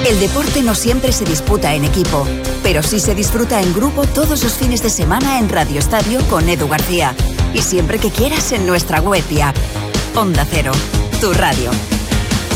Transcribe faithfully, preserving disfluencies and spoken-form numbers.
El deporte no siempre se disputa en equipo, pero sí se disfruta en grupo todos los fines de semana en Radio Estadio con Edu García. Y siempre que quieras en nuestra web y app. Onda Cero, tu radio.